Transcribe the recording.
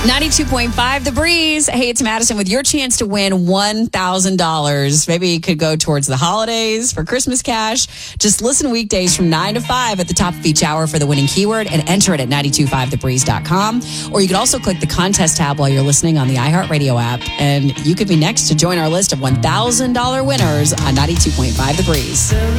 92.5 The Breeze. Hey, it's Madison with your chance to win $1,000. Maybe it could go towards the holidays for Christmas cash. Just listen weekdays from 9 to 5 at the top of each hour for the winning keyword and enter it at 925thebreeze.com. Or you can also click the contest tab while you're listening on the iHeartRadio app. And you could be next to join our list of $1,000 winners on 92.5 The Breeze.